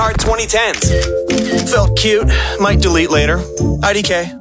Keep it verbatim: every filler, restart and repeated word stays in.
twenty tens. Felt cute. Might delete later. I D K.